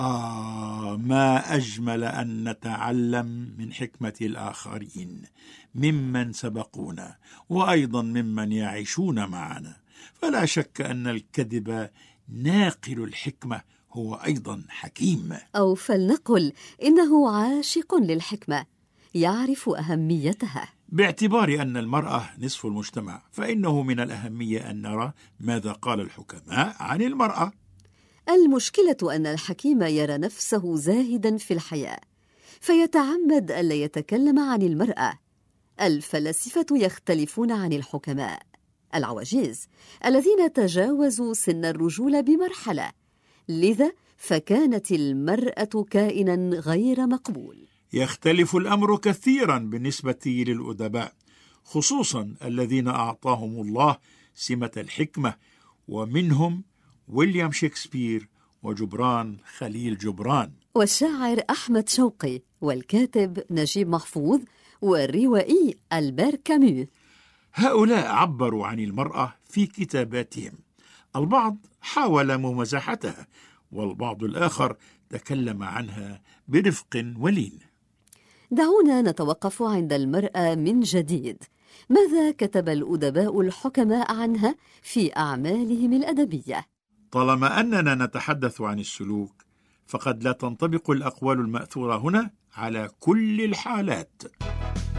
ما أجمل أن نتعلم من حكمة الآخرين ممن سبقونا وأيضا ممن يعيشون معنا. فلا شك أن الكذب ناقل الحكمة هو أيضا حكيم، أو فلنقل إنه عاشق للحكمة، يعرف أهميتها. باعتبار أن المرأة نصف المجتمع، فإنه من الأهمية أن نرى ماذا قال الحكماء عن المرأة. المشكلة أن الحكيم يرى نفسه زاهدا في الحياة، فيتعمد ألا يتكلم عن المرأة. الفلاسفة يختلفون عن الحكماء العواجيز الذين تجاوزوا سن الرجولة بمرحلة، لذا فكانت المرأة كائنا غير مقبول. يختلف الأمر كثيرا بالنسبة للأدباء، خصوصا الذين أعطاهم الله سمة الحكمة، ومنهم ويليام شكسبير وجبران خليل جبران والشاعر أحمد شوقي والكاتب نجيب محفوظ والروائي ألبير كامو. هؤلاء عبروا عن المرأة في كتاباتهم، البعض حاول ممازحتها والبعض الآخر تكلم عنها برفق ولين. دعونا نتوقف عند المرأة من جديد. ماذا كتب الأدباء الحكماء عنها في أعمالهم الأدبية؟ طالما أننا نتحدث عن السلوك، فقد لا تنطبق الأقوال المأثورة هنا على كل الحالات.